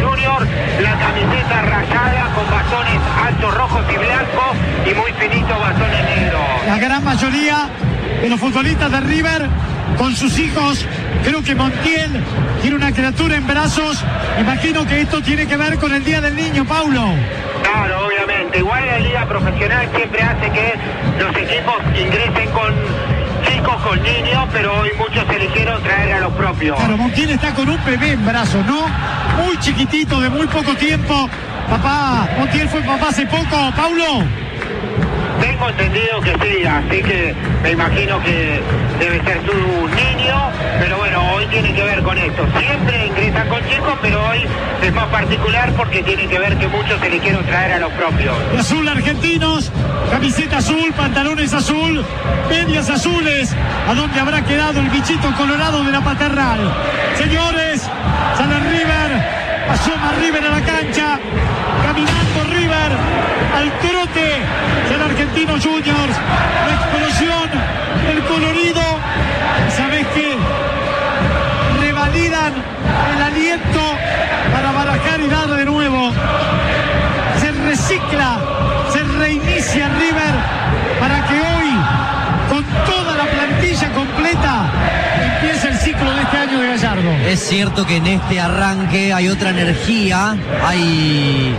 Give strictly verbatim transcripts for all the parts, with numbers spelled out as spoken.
Junior, la camiseta rayada con bastones altos rojos y blancos y muy finitos bastones negros. La gran mayoría de los futbolistas de River con sus hijos. Creo que Montiel tiene una criatura en brazos. Imagino que esto tiene que ver con el Día del Niño, Paulo. Claro, obviamente. Igual la liga profesional siempre hace que los equipos ingresen con chicos, con niños, pero hoy muchos eligieron traer a los propios. Claro, Montiel está con un bebé en brazos, ¿no? Muy chiquitito, de muy poco tiempo. Papá, Montiel fue papá hace poco, Paulo. Tengo entendido que sí, así que me imagino que debe ser su niño, pero bueno, hoy tiene que ver con esto. Siempre ingresan con chicos, pero hoy es más particular porque tiene que ver que muchos eligieron traer a los propios. De azul argentinos, camiseta azul, pantalones azul, medias azules, a donde habrá quedado el bichito colorado de la paternal. Señores, sale River. Asoma River a la cancha, caminando River al trote del Argentino Juniors, la explosión, el colorido. ¿Sabés qué? Revalidan el aliento para barajar y dar de nuevo. Se recicla, se reinicia River para que hoy, con toda la plantilla completa, empiece el ciclo de este año de Gallardo. Es cierto que en este arranque hay otra energía, hay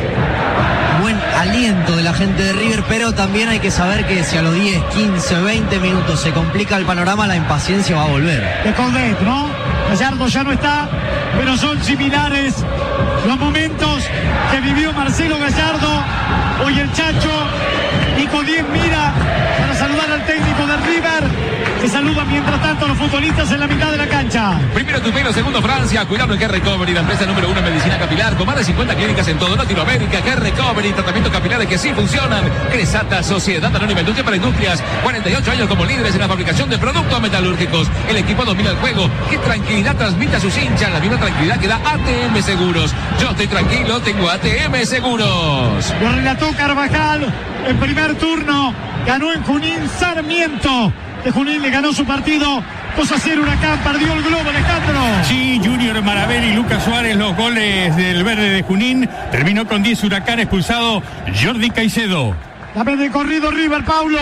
buen aliento de la gente de River, pero también hay que saber que si a los diez, quince, veinte minutos se complica el panorama, la impaciencia va a volver. De Coudet, ¿no? Gallardo ya no está, pero son similares los momentos que vivió Marcelo Gallardo. Hoy el Chacho, Nico Diez mira para saludar al técnico de River. Se saludan mientras tanto los futbolistas en la mitad de la cancha. Primero tu pelo, segundo Francia. Cuidado en Hair Recovery, la empresa número uno en medicina capilar, con más de cincuenta clínicas en toda Latinoamérica. Hair Recovery, tratamientos capilares que sí funcionan. Cresata, Sociedad Anónima Industria para Industrias. cuarenta y ocho años como líderes en la fabricación de productos metalúrgicos. El equipo domina el juego. ¿Qué tranquilidad transmite a sus hinchas? La misma tranquilidad que da A T M Seguros. Yo estoy tranquilo, tengo A T M Seguros. Lo relató Carvajal en primer turno. Ganó en Junín Sarmiento. De Junín le ganó su partido. dos a cero Huracán, perdió el globo, Alejandro. Sí, Junior Maravel y Lucas Suárez, los goles del verde de Junín. Terminó con diez Huracán, expulsado Jordi Caicedo. Dame de corrido River, Paulo.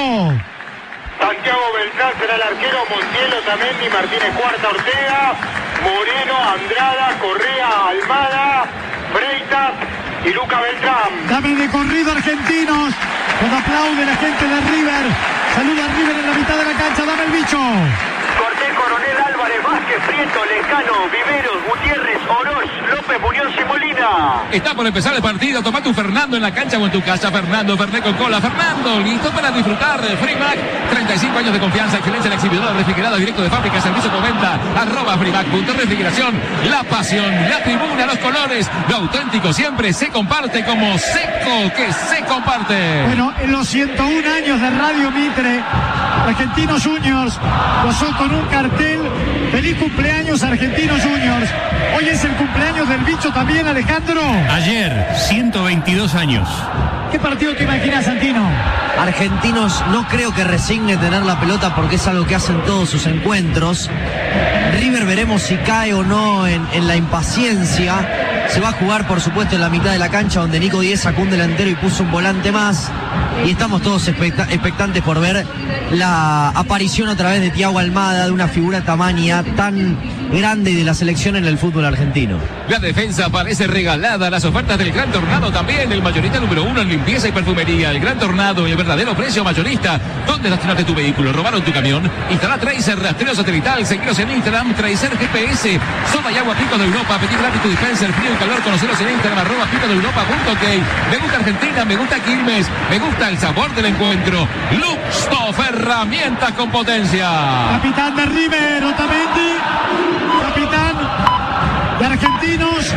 Santiago Beltrán será el arquero, Montiel, Otamendi, Martínez Cuarta, Ortega, Moreno, Andrada, Correa, Almada, Freitas y Luca Beltrán. Dame de corrido argentinos. Cuando aplaude la gente de River. Saluda a River en la mitad de la cancha. Dame el bicho. Cortés, Coronel, Álvarez, Vázquez, Prieto, Lescano, Viveros, Gutiérrez, Oroz, López, Muñoz y Molina. Está por empezar el partido. Tomate un Fernando en la cancha o en tu casa. Fernando, Fernet con cola. Fernando, listo para disfrutar. Freemac, treinta y cinco años de confianza, excelencia en la exhibidora refrigerada directo de fábrica, servicio por venta. Arroba Freemac, punto refrigeración. La pasión, la tribuna, los colores. Lo auténtico siempre se comparte como seco que se comparte. Bueno, en los ciento un años de Radio Mitre, Argentinos Juniors gozó con un cartel. Feliz cumpleaños Argentinos Juniors. Hoy es el cumpleaños del bicho también, Alejandro. Ayer, ciento veintidós años. ¿Qué partido te imaginas, Santino? Argentinos no creo que resigne tener la pelota porque es algo que hacen todos sus encuentros. River veremos si cae o no en, en la impaciencia. Se va a jugar, por supuesto, en la mitad de la cancha, donde Nico Diez sacó un delantero y puso un volante más. Y estamos todos expecta- expectantes por ver la aparición a través de Thiago Almada, de una figura tamaña tan grande de la selección en el fútbol argentino. La defensa parece regalada. Las ofertas del Gran Tornado también. El mayorista número uno en limpieza y perfumería. El Gran Tornado, el verdadero precio mayorista. ¿Dónde estacionaste tu vehículo? ¿Robaron tu camión? Instala Tracer, rastreo satelital. Seguiros en Instagram, Tracer G P S. Soda y agua Pico de Europa. Pedir gratis tu dispenser, frío y calor. Conoceros en Instagram, arroba pico de Europa punto ok. Me gusta Argentina, me gusta Quilmes. Me gusta el sabor del encuentro. Luxtoff, herramientas con potencia. Capitán de River, Otamendi. Capitán de Argentinos.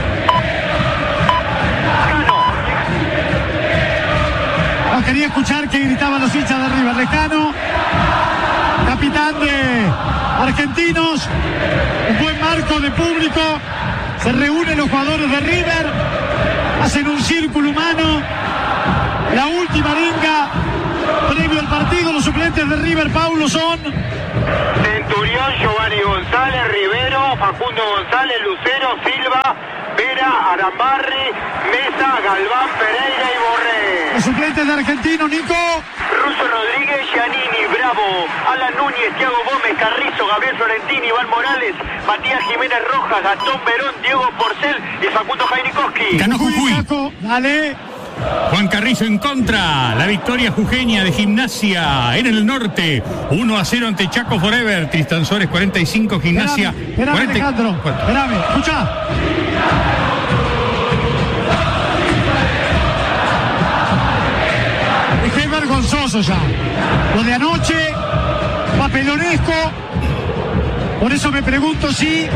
No quería escuchar que gritaban los hinchas de River. Lejano. Capitán de Argentinos. Un buen marco de público. Se reúnen los jugadores de River. Hacen un círculo humano. La última arenga previo al partido. Los suplentes de River, Paulo, son Centurión, Giovanni González, Rivero, Facundo González, Lucero, Silva, Vera, Arambarri, Mesa, Galván, Pereira y Borré. Los suplentes de Argentino, Nico. Russo Rodríguez, Giannini, Bravo, Alan Núñez, Thiago Gómez, Carrizo, Gabriel Florentini, Iván Morales, Matías Jiménez Rojas, Gastón Verón, Diego Porcel y Facundo Jainikowski. Ganó Jujuy. Caco, dale. Juan Carrizo en contra. La victoria jujeña de Gimnasia en el norte. uno a cero ante Chaco Forever. Tristan Suárez cuarenta y cinco, Gimnasia Espérame, cuarenta. Alejandro. Espérame, escucha. Es vergonzoso ya. Lo de anoche, papelonesco. Por eso me pregunto si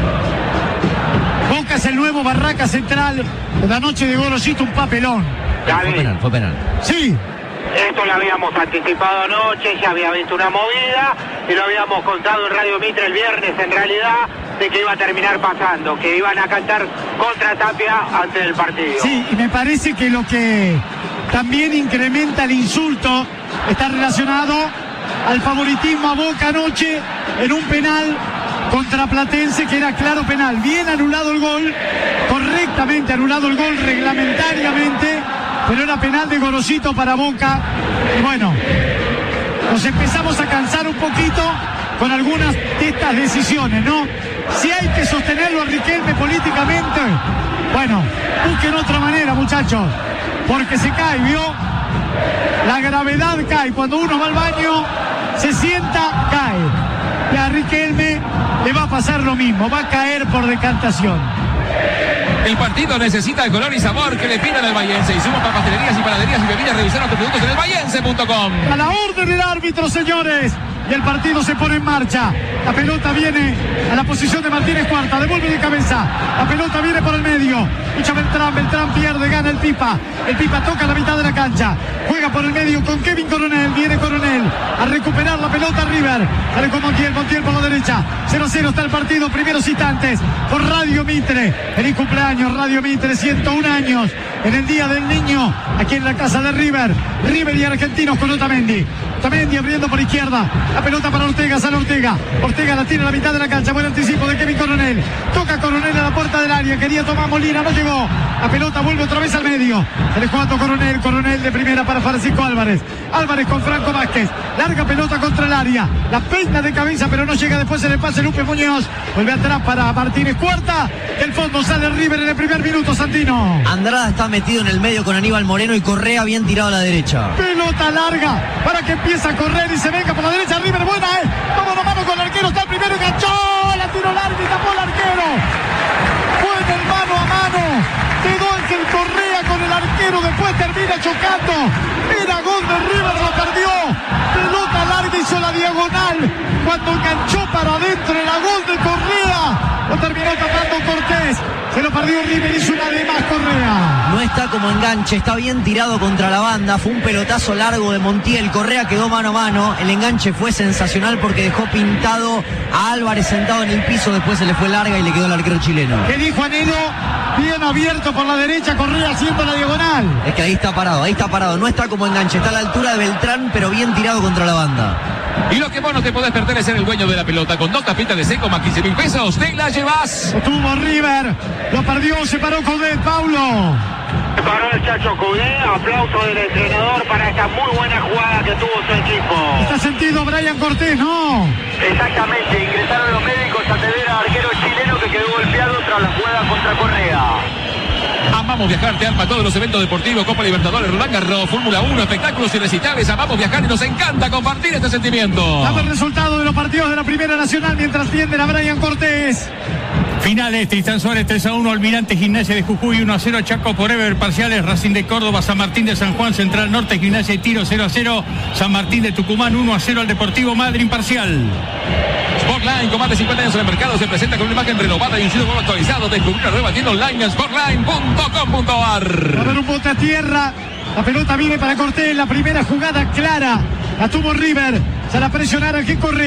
Boca es el nuevo Barraca Central. La noche de Gorosito, un papelón. Fue penal, fue penal. Sí. Esto lo habíamos anticipado anoche, ya había visto una movida y lo habíamos contado en Radio Mitre el viernes en realidad, de que iba a terminar pasando, que iban a cantar contra Tapia antes del partido. Sí, y me parece que lo que también incrementa el insulto está relacionado al favoritismo a Boca anoche en un penal contra Platense que era claro penal. Bien anulado el gol, correctamente anulado el gol reglamentariamente, pero era penal de Gorosito para Boca. Y bueno, nos empezamos a cansar un poquito con algunas de estas decisiones, ¿no? Si hay que sostenerlo a Riquelme políticamente, bueno, busquen otra manera, muchachos, porque se cae, ¿vio? La gravedad cae. Cuando uno va al baño, se sienta, cae. Y a Riquelme le va a pasar lo mismo, va a caer por decantación. El partido necesita color y sabor que le pidan al Bahiense. Y suma para pastelerías y panaderías y bebidas. Revisar los productos en el bahiense punto com. A la orden del árbitro, señores. Y el partido se pone en marcha. La pelota viene a la posición de Martínez Cuarta. Devuelve de cabeza. La pelota viene por el medio. Lucha Beltrán. Beltrán pierde. Gana el Pipa. El Pipa toca la mitad de la cancha. Juega por el medio con Kevin Coronel. Viene Coronel a recuperar la pelota River. Sale con Montiel. Montiel por la derecha. cero a cero está el partido. Primeros instantes por Radio Mitre. Feliz cumpleaños Radio Mitre. ciento uno años en el Día del Niño. Aquí en la casa de River. River y Argentinos con Otamendi. Otamendi abriendo por izquierda. La pelota para Ortega, sale Ortega. Ortega la tiene a la mitad de la cancha. Buen anticipo de Kevin Coronel. Toca Coronel a la puerta del área. Quería tomar Molina, no llegó. La pelota vuelve otra vez al medio. Se le jugando Coronel. Coronel de primera para Francisco Álvarez. Álvarez con Franco Vázquez. Larga pelota contra el área. La peina de cabeza, pero no llega. Después se le pasa Lupe Muñoz. Vuelve atrás para Martínez Cuarta. Del fondo sale River en el primer minuto, Santino. Andrada está metido en el medio con Aníbal Moreno y Correa bien tirado a la derecha. Pelota larga para que empiece a correr y se venga por la derecha. River buena, ¿eh? Vamos a mano con el arquero. Está el primero, enganchó. La tiró larga y tapó el arquero. Fue en el mano a mano. Quedó Ángel Correa con el arquero. Después termina chocando. Era gol de River, lo perdió. Pelota larga, hizo la diagonal. Cuando enganchó para adentro, era gol de Correa. Lo terminó tapando Cortés. Se lo perdió River, hizo una de más Correa. No está como enganche, está bien tirado contra la banda. Fue un pelotazo largo de Montiel. Correa quedó mano a mano. El enganche fue sensacional porque dejó pintado a Álvarez sentado en el piso. Después se le fue larga y le quedó el arquero chileno. ¿Qué dijo Anelo? Bien abierto por la derecha, Correa haciendo la diagonal. Es que ahí está parado, ahí está parado. No está como enganche, está a la altura de Beltrán, pero bien tirado contra la banda. Y lo que vos no te podés perder es ser el dueño de la pelota. Con dos tapitas de seco más quince mil pesos, te la llevas. Lo tuvo River, lo perdió, se paró con él, Paulo. Se paró el Chacho Cudé, aplauso del entrenador para esta muy buena jugada que tuvo su equipo. Está sentido Brian Cortés, ¿no? Exactamente, ingresaron los médicos a atender al arquero chileno que quedó golpeado tras la jugada contra Correa. Amamos viajar, te arma todos los eventos deportivos, Copa Libertadores, Roland Garros, Fórmula uno, espectáculos y recitales. Amamos viajar y nos encanta compartir este sentimiento. Dame el resultado de los partidos de la Primera Nacional mientras tienden a Brian Cortés. Finales, Tristan Suárez tres a uno, Almirante Gimnasia de Jujuy uno a cero, Chaco Forever, parciales, Racing de Córdoba, San Martín de San Juan, Central Norte, Gimnasia y Tiro cero a cero, San Martín de Tucumán uno a cero al Deportivo Madryn, parcial. Sportline, con más de cincuenta años en el mercado, se presenta con una imagen renovada y un sitio nuevo actualizado. Descubrir una nueva tienda online en sportline punto com punto a r. Va a haber un bote a tierra. La pelota viene para Cortés. La primera jugada clara la tuvo River. Se la presionaron aquí Correa.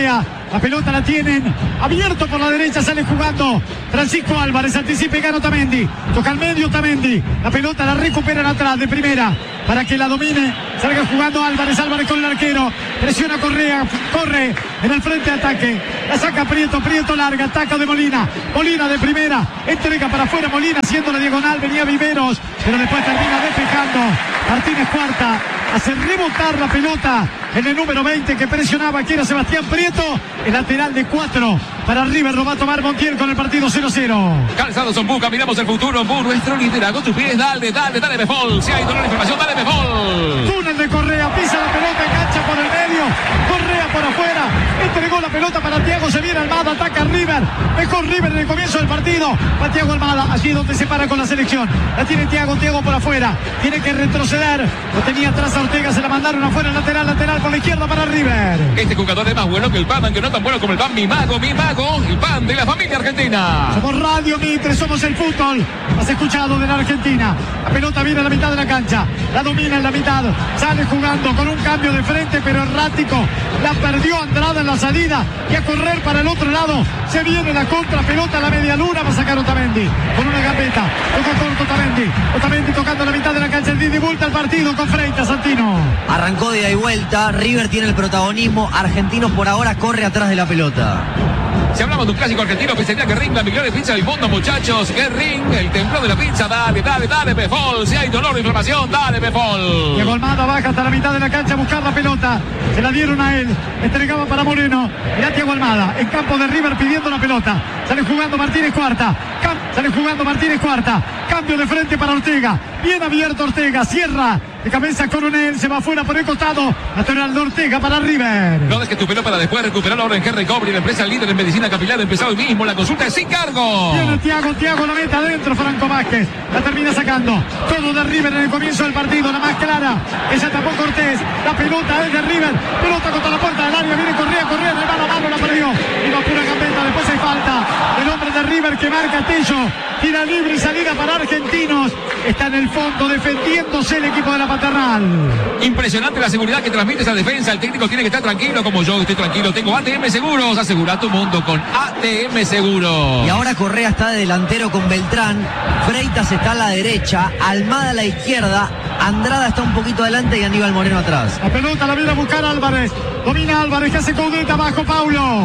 La pelota la tienen abierto por la derecha, sale jugando Francisco Álvarez, anticipa y gana Otamendi. Toca al medio Otamendi. La pelota la recuperan atrás de primera para que la domine. Salga jugando Álvarez, Álvarez con el arquero. Presiona Correa, corre en el frente de ataque. La saca Prieto, Prieto larga, ataca de Molina. Molina de primera, entrega para afuera Molina haciendo la diagonal, venía Viveros, pero después termina despejando Martínez Cuarta. Hace rebotar la pelota en el número veinte que presionaba, que era Sebastián Prieto. El lateral de cuatro para River, lo va a tomar Montiel con el partido cero cero. Calzados son Buca, miramos el futuro, Bu, nuestro liderazgo, tus pies, dale, dale, dale, Befol. Si hay dolor de información, dale, Befol. Túnel de Correa, pisa la pelota, engancha por el medio, Correa por afuera, entregó la pelota para Thiago, se viene Almada, ataca River, mejor River en el comienzo del partido, va Thiago Almada, allí donde se para con la selección, la tiene Thiago, Thiago por afuera, tiene que retroceder, lo tenía atrás a Ortega, se la mandaron afuera, lateral, lateral por la izquierda para River. Este jugador es más bueno que el Pan, aunque no tan bueno como el Pan, mi mago, mi mago, el Pan de la familia argentina. Somos Radio Mitre, somos el fútbol más escuchado de la Argentina. La pelota viene a la mitad de la cancha, la domina en la mitad, sale jugando con un cambio de frente pero errático, la perdió Andrada en la salida y a correr para el otro lado, se viene la contra, pelota a la media luna, va a sacar Otamendi con una gambeta, toca corto Otamendi, Otamendi tocando la mitad de la cancha, el ida y vuelta al partido con Freitas, Santino. Arrancó de ida y vuelta, River tiene el protagonismo, Argentinos por ahora corre atrás de la pelota. Si hablamos de un clásico argentino, que sería Guerrín, la mejor pizza del mundo, muchachos. Guerrín, el templo de la pizza. Dale, dale, dale, Befol. Si hay dolor de inflamación, dale, Befol. Diego Almada baja hasta la mitad de la cancha a buscar la pelota. Se la dieron a él. Entregaba para Moreno. Mirá Diego Almada en campo de River pidiendo la pelota. Sale jugando Martínez Cuarta. Cam sale jugando Martínez Cuarta. Cambio de frente para Ortega. Bien abierto Ortega. Cierra. De cabeza Coronel, se va afuera por el costado. Lateral de Ortega para River. No dejes tu pelo para después recuperar ahora en Henry Cobri, la empresa líder en medicina capilar. Empezado hoy mismo, la consulta es sin cargo. Viene Thiago, Thiago la mete adentro, Franco Vázquez. La termina sacando. Todo de River en el comienzo del partido, la más clara. Ella tapó Cortés. La pelota es de River. Pelota contra la puerta del área. Viene Correa, Correa, de mano a mano la perdió. Iba pura gambeta, después hay falta. El hombre de River que marca Tello. Tira libre y salida para Argentinos. Está en el fondo defendiéndose el equipo de la Paternal. Impresionante la seguridad que transmite esa defensa. El técnico tiene que estar tranquilo, como yo estoy tranquilo. Tengo A T M Seguros. Asegura tu mundo con A T M Seguros. Y ahora Correa está de delantero con Beltrán. Freitas está a la derecha. Almada a la izquierda. Andrada está un poquito adelante y Aníbal Moreno atrás. La pelota la viene a buscar Álvarez. Domina Álvarez que hace caudeta abajo Paulo.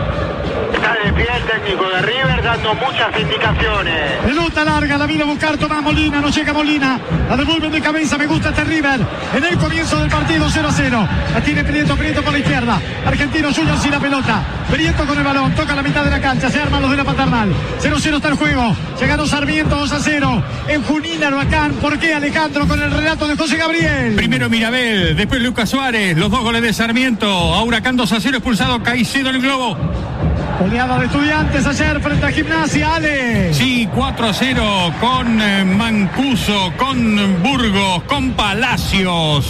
Está de pie el técnico de River dando muchas indicaciones. Pelota larga, la viene a buscar Tomás Molina, no llega Molina, la devuelven de cabeza, me gusta este River. En el comienzo del partido cero a cero. La tiene Prieto, Prieto por la izquierda. Argentino Junior sin la pelota. Prieto con el balón, toca la mitad de la cancha, se arman los de la Paternal. cero a cero está el juego. Llegaron Sarmiento dos a cero. En Junín, Arhuacán. ¿Por qué Alejandro con el relato de José Gabriel? Primero Mirabel, después Lucas Suárez, los dos goles de Sarmiento. A Huracán dos a cero, expulsado Caicedo en el globo. Goleada de Estudiantes ayer frente a Gimnasia, Ale. Sí, cuatro a cero con eh, Mancuso, con Burgos, con Palacios,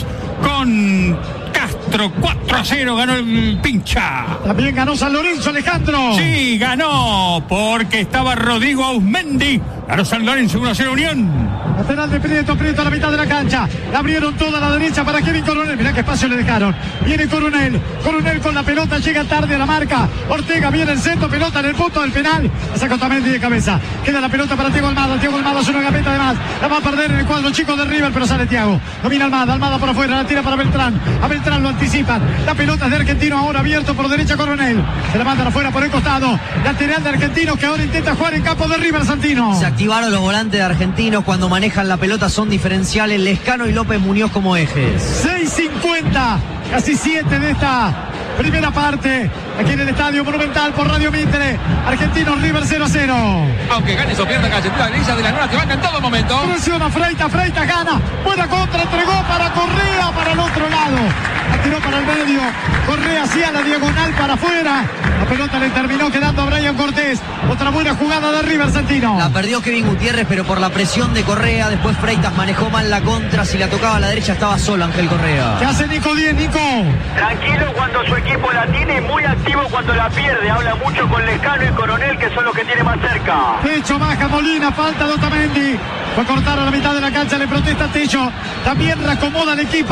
con Castro. Cuatro a cero ganó el Pincha. También ganó San Lorenzo, Alejandro. Sí, ganó porque estaba Rodrigo Ausmendi. Ganó San Lorenzo uno a cero Unión. Lateral de Prieto, Prieto a la mitad de la cancha. La abrieron toda a la derecha para Kevin Coronel. Mirá qué espacio le dejaron. Viene Coronel. Coronel con la pelota, llega tarde a la marca. Ortega viene el centro, pelota en el punto del penal. La saca Otamendi de cabeza. Queda la pelota para Thiago Almada. Thiago Almada es una gambeta de más. La va a perder en el cuadro chico de River, pero sale Thiago. Domina Almada, Almada por afuera, la tira para Beltrán. A Beltrán lo anticipan. La pelota es de Argentino, ahora abierto por derecha Coronel. Se la mandan afuera por el costado. Lateral de Argentinos que ahora intenta jugar en campo de River, Santino. Se activaron los volantes de Argentinos cuando manejan la pelota, son diferenciales Lescano y López Muñoz como ejes. seis cincuenta, casi siete de esta primera parte, aquí en el Estadio Monumental por Radio Mitre. Argentinos River cero a cero. Aunque ganes o pierda Galletita Grilla de la Luna, te banca en todo momento. Presiona Freitas, Freitas gana. Buena contra, entregó para Correa para el otro lado. La tiró para el medio. Correa hacía la diagonal para afuera. La pelota le terminó quedando a Brian Cortés. Otra buena jugada de River, Santino. La perdió Kevin Gutiérrez, pero por la presión de Correa. Después Freitas manejó mal la contra. Si la tocaba a la derecha estaba solo Ángel Correa. ¿Qué hace Nico Díez, Nico? Tranquilo cuando su equipo la tiene y muy activo cuando la pierde. Habla mucho con Lescano y Coronel, que son los que tiene más cerca. Techo baja Molina, falta de Otamendi. Fue a cortar a la mitad de la cancha, le protesta Techo. También reacomoda el equipo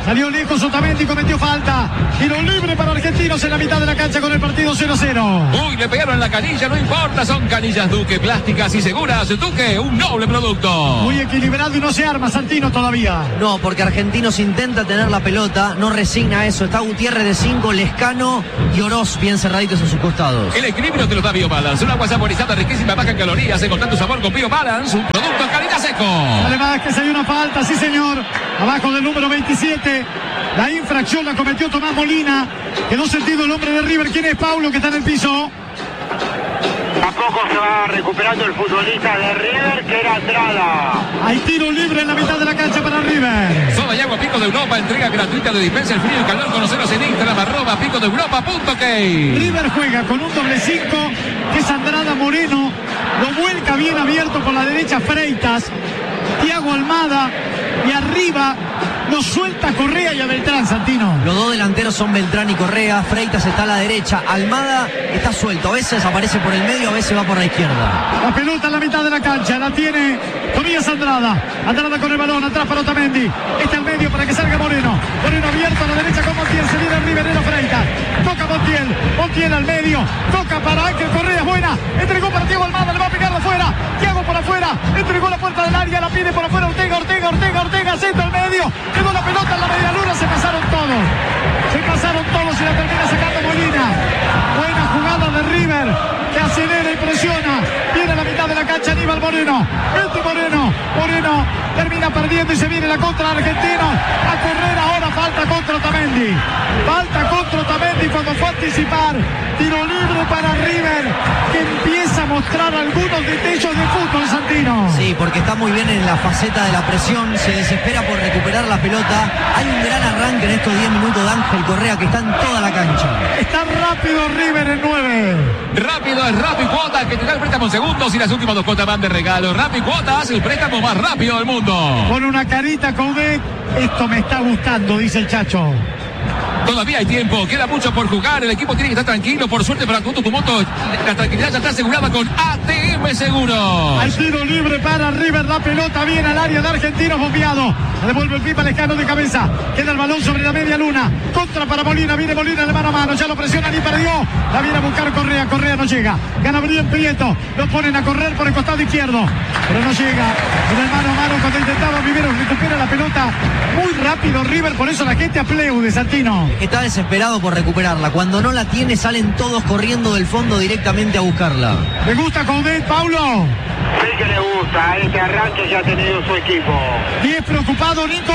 Salió lejos Otamendi, cometió falta. Tiro libre para Argentinos en la mitad de la cancha con el partido cero a cero. Uy, le pegaron en la canilla, no importa, son canillas Duque, plásticas y seguras. Duque, un noble producto. Muy equilibrado y no se arma Santino todavía. No, porque Argentinos intenta tener la pelota, no resigna eso. Está Gutiérrez de cinco, Lescano y Oroz bien cerraditos a sus costados. El equilibrio te lo da BioBalance, una agua saborizada riquísima, baja en calorías, encontrando tu sabor con BioBalance, un producto calidad seco. Además que se hay una falta, sí señor, abajo del número veintisiete. La infracción la cometió Tomás Molina. Quedó sentido el hombre de River. ¿Quién es Paulo que está en el piso? A poco se va recuperando el futbolista de River, que era Andrada. Hay tiro libre en la mitad de la cancha para River. Soda y agua Pico de Europa, entrega gratuita de dispensa el frío y calor. Conoceros en Instagram, arroba pico de europa punto key. River juega con un doble cinco, que es Andrada Moreno. Lo vuelca bien abierto por la derecha Freitas. Thiago Almada. Y arriba lo suelta Correa y a Beltrán, Santino. Los dos delanteros son Beltrán y Correa. Freitas está a la derecha. Almada está suelto. A veces aparece por el medio, a veces va por la izquierda. La pelota en la mitad de la cancha. La tiene Tobías Andrada. Andrada con el balón. Atrás para Otamendi. Está al medio para que salga Moreno. Moreno abierto a la derecha con Montiel. Se viene el Riverero Freitas. Toca Montiel. Montiel al medio. Toca para Ángel Correa. Buena. Entregó para Thiago Almada. Le va a pegarlo afuera. Thiago por afuera. Entregó la puerta del área. La pide por afuera. Ortega, Ortega, Ortega, Ortega. Centro al medio. Quedó la pelota en la media luna. Se pasaron todos. Se pasaron todos y la termina sacando Molina. Buena jugada de River, que acelera y presiona. Viene a la mitad de la cancha Aníbal Moreno. Vete Moreno. Moreno termina perdiendo y se viene la contra de Argentinos. A correr ahora. Falta contra Otamendi. Falta contra Otamendi cuando fue a anticipar. Tiro libre para River, que empieza a mostrar algunos detalles de fútbol, Santino. Sí, porque está muy bien en la faceta de la presión. Se desespera por recuperar la pelota. Hay un gran arranque en estos diez minutos de Ángel Correa, que está en toda la cancha. Está rápido River en nueve. Rápido es Rappi Cuotas, que te da el préstamo en segundos y las últimas dos cuotas van de regalo. Rappi Cuotas, el préstamo más rápido del mundo. Con una carita Coudet. Esto me está gustando, dice el Chacho. Todavía hay tiempo, queda mucho por jugar, el equipo tiene que estar tranquilo, por suerte para tu moto, la tranquilidad ya está asegurada con A T M Seguros. Hay tiro libre para River, la pelota viene al área de Argentinos, bombeado, devuelve el Pipa Lescano de cabeza, queda el balón sobre la media luna, contra para Molina, viene Molina de mano a mano, ya lo presionan y perdió, la viene a buscar Correa, Correa no llega, gana bien Prieto, lo ponen a correr por el costado izquierdo, pero no llega, en el mano a mano cuando intentaba Vivero, recupera la pelota muy rápido River, por eso la gente aplaude, Santino. Está desesperado por recuperarla. Cuando no la tiene, salen todos corriendo del fondo directamente a buscarla. ¿Le gusta Coudet, Paulo? Sí que le gusta, este arranque que ha tenido su equipo. ¿Y es preocupado, Nico?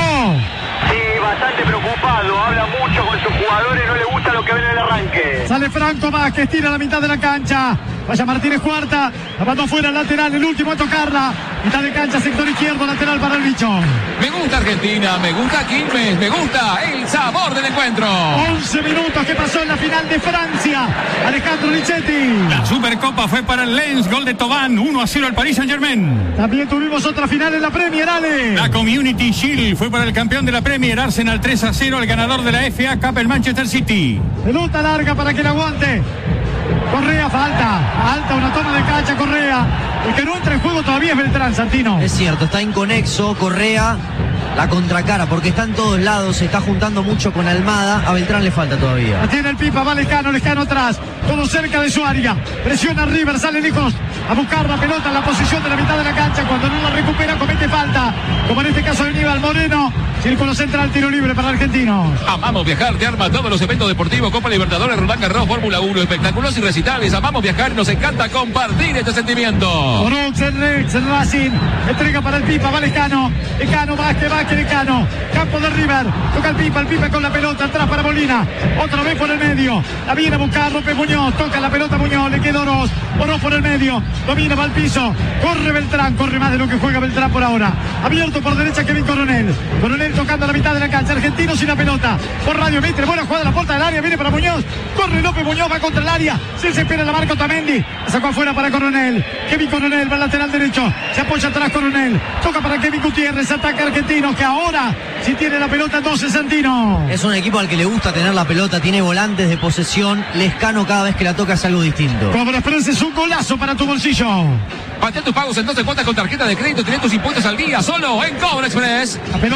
Sí, bastante preocupado, habla mucho con sus jugadores, no le gusta lo que ven en el arranque. Sale Franco Vázquez, tira a la mitad de la cancha. Vaya Martínez Cuarta, la mandó fuera el lateral, el último a tocarla. Mitad de cancha, sector izquierdo, lateral para el bicho. Me gusta Argentina, me gusta Quilmes, me gusta el sabor del encuentro. once minutos que pasó en la final de Francia. Alejandro Lichetti. La Supercopa fue para el Lens, gol de Tobán, uno a cero al Paris Saint-Germain. También tuvimos otra final en la Premier, Ale. La Community Shield fue para el campeón de la Premier, Arsenal tres a cero al ganador de la F A Cup, el Manchester City. Pelota larga para que la aguante. Correa, falta. Falta, una toma de cancha, Correa. El que no entra en juego todavía es Beltrán, Santino. Es cierto, está inconexo, Correa, la contracara, porque está en todos lados, se está juntando mucho con Almada. A Beltrán le falta todavía. La tiene el Pipa, va Lescano, Lescano atrás. Todo cerca de su área. Presiona River, sale lejos a buscar la pelota en la posición de la mitad de la cancha. Cuando no la recupera, comete falta. Como en este caso de Aníbal Moreno. Círculo central, tiro libre para Argentinos. Amamos viajar, te arma todos los eventos deportivos, Copa Libertadores, Roland Garros, Fórmula uno, espectáculos y recitales. Amamos viajar, nos encanta compartir este sentimiento. Oroz, el Rex, el Racing. Entrega para el Pipa, va Lescano. Lescano, Vázquez, Vázquez, Lescano. Campo de River. Toca el Pipa, el Pipa con la pelota. Atrás para Molina. Otra vez por el medio. La viene a buscar López Muñoz. Toca la pelota Muñoz. Le queda Oroz. Oroz por el medio. Domina, va al piso. Corre Beltrán. Corre más de lo que juega Beltrán por ahora. Abierto por derecha Kevin Coronel. Coronel tocando a la mitad de la cancha. Argentinos sin la pelota. Por Radio Mitre. Buena jugada a la puerta del área. Viene para Muñoz. Corre López Muñoz. Va contra el área. Se desespera la marca Otamendi. Sacó afuera para Coronel. Kevin Coronel va al lateral derecho. Se apoya atrás Coronel. Toca para Kevin Gutiérrez. Ataca Argentinos, que ahora si tiene la pelota entonces Santino. Es un equipo al que le gusta tener la pelota. Tiene volantes de posesión. Lescano cada vez que la toca es algo distinto. Cobra Express es un golazo para tu bolsillo. Patea tus pagos entonces cuentas con tarjeta de crédito, tienes tus impuestos al día, solo en Cobra Express. La pelota viene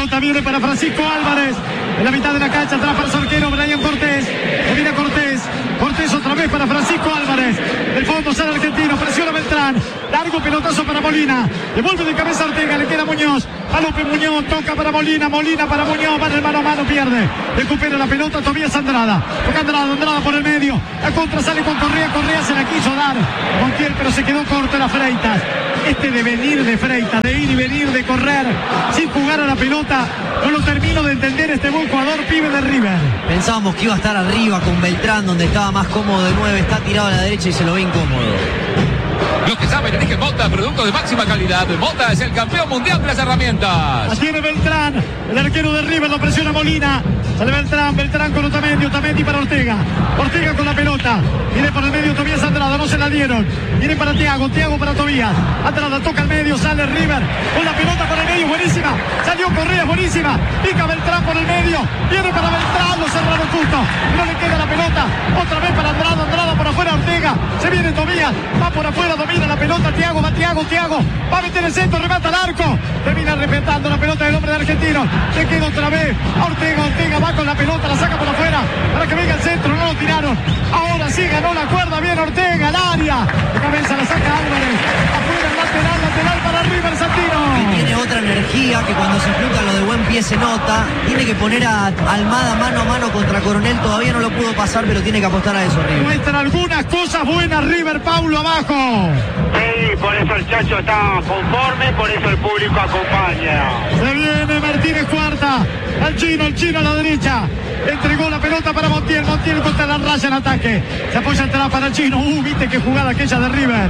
para Francisco Álvarez. En la mitad de la cancha, atrás para su arquero, Brian Cortés. Domina Cortés. Cortés otra vez para Francisco Álvarez. El fondo sale argentino, presiona Beltrán. Largo pelotazo para Molina. Devuelve de cabeza a Ortega, le queda Muñoz. A López Muñoz, toca para Molina. Molina para Muñoz, va en el mano a mano, pierde. Recupera la pelota Tobías Andrada. Toca Andrada, Andrada por el medio. La contra sale con Correa, Correa se la quiso dar Montiel, pero se quedó corto la Freitas. Este de venir de Freitas, de ir y venir, de correr, sin jugar a la pelota, no lo termino de entender este buen jugador pibe de River. Pensábamos que iba a estar arriba con Beltrán, donde estaba más cómodo de nueve, está tirado a la derecha y se lo ve incómodo. Los que saben eligen Mota, producto de máxima calidad. Mota es el campeón mundial de las herramientas. Así tiene Beltrán, el arquero de River, lo presiona Molina. Sale Beltrán, Beltrán con Otamendi, Otamendi para Ortega. Ortega con la pelota. Viene por el medio Tobías Andrada, no se la dieron. Viene para Thiago, Thiago para Tobías. Andrada toca al medio, sale River. Con la pelota por el medio, buenísima. Salió Correa, buenísima. Pica Beltrán por el medio. Viene para Beltrán, lo cerraron justo. No le queda la pelota. Otra vez para Andrada, Andrada por afuera, Ortega. Se viene Tobías, va por afuera, domina la pelota. Thiago, va Thiago, Thiago. Va a meter el centro, remata al arco. Termina respetando la pelota del hombre de Argentino. Se queda otra vez. Ortega, Ortega va con la pelota, la saca por afuera para que venga el centro, no lo tiraron. Ahora sí ganó la cuerda, bien Ortega, al área. De cabeza la saca Álvarez. Afuera, lateral, lateral para River Santino. Y tiene otra energía que cuando se junta lo de buen pie se nota. Tiene que poner a Almada mano a mano contra Coronel. Todavía no lo pudo pasar, pero tiene que apostar a eso, River. Muestran algunas cosas buenas River, Paulo, abajo. Sí, por eso el Chacho está conforme, por eso el público acompaña. Se viene Martínez Cuarta. Al chino, el chino a la derecha. Entregó la pelota para Montiel. Montiel contra la raya en ataque. Se apoya atrás para el chino. Uh, viste qué jugada aquella de River.